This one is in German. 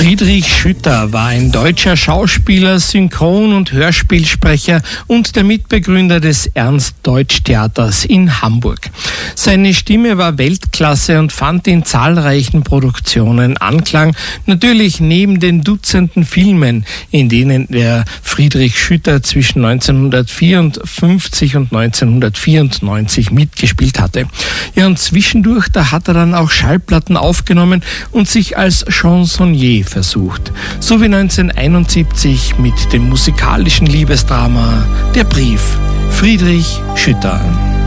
Friedrich Schütter war ein deutscher Schauspieler, Synchron- und Hörspielsprecher und der Mitbegründer des Ernst-Deutsch-Theaters in Hamburg. Seine Stimme war Weltklasse und fand in zahlreichen Produktionen Anklang, natürlich neben den Dutzenden Filmen, in denen der Friedrich Schütter zwischen 1954 und 1994 mitgespielt hatte. Ja, und zwischendurch, da hat er dann auch Schallplatten aufgenommen und sich als Chansonnier versucht. So wie 1971 mit dem musikalischen Liebesdrama Der Brief. Friedrich Schütter.